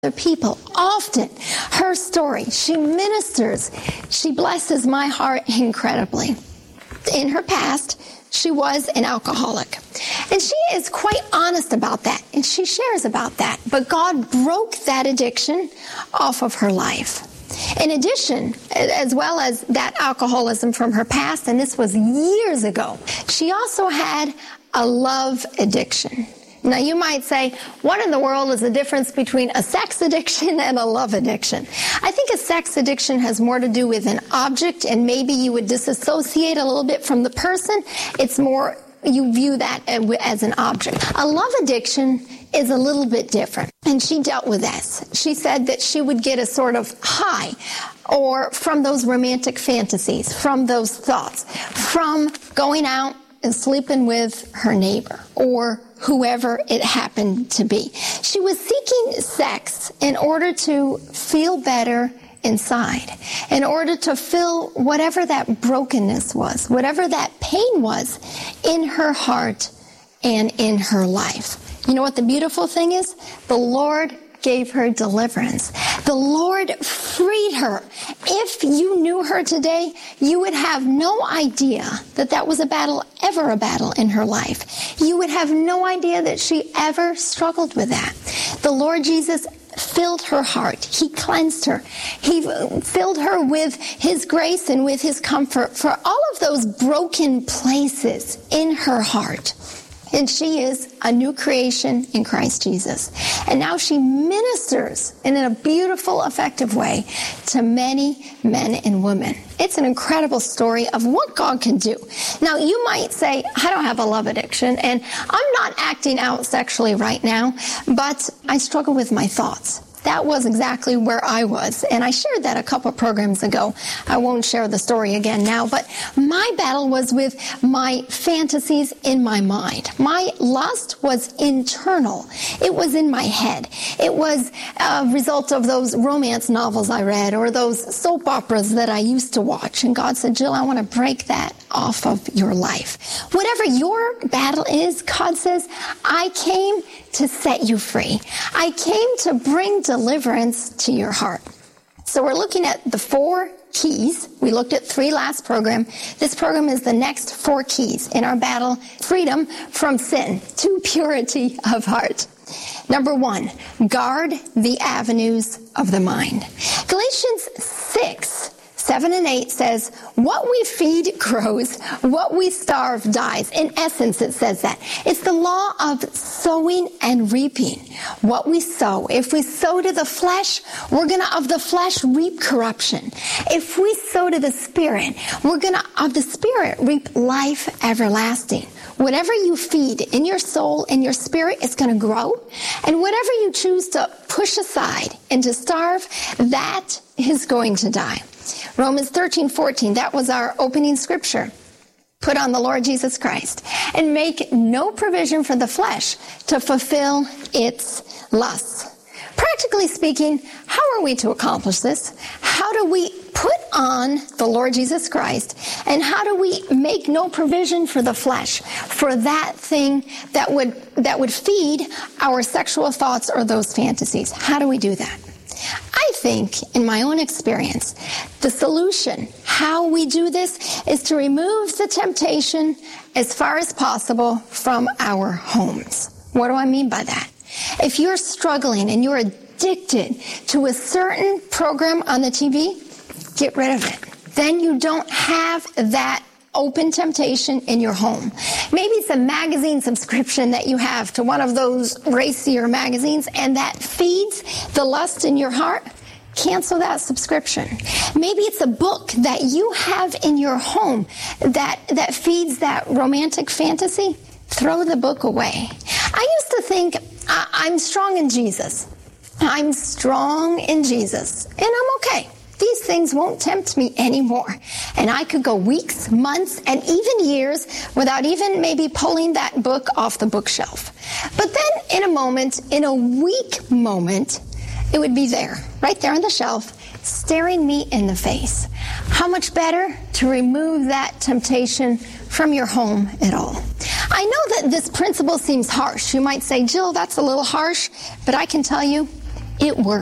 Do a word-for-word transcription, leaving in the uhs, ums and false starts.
other people. Often, her story, she ministers, she blesses my heart incredibly. In her past, she was an alcoholic. And she is quite honest about that, and she shares about that. But God broke that addiction off of her life. In addition, as well as that alcoholism from her past, and this was years ago, she also had a love addiction. Now, you might say, what in the world is the difference between a sex addiction and a love addiction? I think a sex addiction has more to do with an object, and maybe you would disassociate a little bit from the person. It's more, you view that as an object. A love addiction is a little bit different, and she dealt with this. She said that she would get a sort of high or from those romantic fantasies, from those thoughts, from going out and sleeping with her neighbor or whoever it happened to be. She was seeking sex in order to feel better inside, in order to fill whatever that brokenness was, whatever that pain was in her heart and in her life. You know what the beautiful thing is? The Lord gave her deliverance. The Lord freed her. If you knew her today, you would have no idea that that was a battle, ever a battle in her life. You would have no idea that she ever struggled with that. The Lord Jesus filled her heart. He cleansed her. He filled her with His grace and with His comfort for all of those broken places in her heart. And she is a new creation in Christ Jesus. And now she ministers in a beautiful, effective way to many men and women. It's an incredible story of what God can do. Now, you might say, I don't have a love addiction, and I'm not acting out sexually right now, but I struggle with my thoughts. That was exactly where I was, and I shared that a couple of programs ago. I won't share the story again now, but my battle was with my fantasies in my mind. My lust was internal. It was in my head. It was a result of those romance novels I read or those soap operas that I used to watch, and God said, Jill, I want to break that off of your life. Whatever your battle is, God says, I came to set you free. I came to bring deliverance to your heart. So we're looking at the four keys. We looked at three last program. This program is the next four keys in our battle, freedom from sin to purity of heart. Number one, guard the avenues of the mind. Galatians six, seven and eight says, what we feed grows, what we starve dies. In essence, it says that. It's the law of sowing and reaping. What we sow. If we sow to the flesh, we're going to, of the flesh, reap corruption. If we sow to the Spirit, we're going to, of the Spirit, reap life everlasting. Whatever you feed in your soul and your spirit, it's going to grow. And whatever you choose to push aside and to starve, that is going to die. Romans thirteen fourteen, that was our opening scripture. Put on the Lord Jesus Christ and make no provision for the flesh to fulfill its lusts. Practically speaking, how are we to accomplish this? How do we put on the Lord Jesus Christ, and how do we make no provision for the flesh, for that thing that would that would feed our sexual thoughts or those fantasies? How do we do that? I think, in my own experience, the solution, how we do this, is to remove the temptation as far as possible from our homes. What do I mean by that? If you're struggling and you're addicted to a certain program on the T V, get rid of it. Then you don't have that open temptation in your home. Maybe it's a magazine subscription that you have to one of those racier magazines, and that feeds the lust in your heart. Cancel that subscription. Maybe it's a book that you have in your home that, that feeds that romantic fantasy. Throw the book away. I used to think, I, I'm strong in Jesus. I'm strong in Jesus, and I'm okay. These things won't tempt me anymore. And I could go weeks, months, and even years without even maybe pulling that book off the bookshelf. But then in a moment, in a weak moment, it would be there, right there on the shelf, staring me in the face. How much better to remove that temptation from your home at all? I know that this principle seems harsh. You might say, Jill, that's a little harsh, but I can tell you, It works.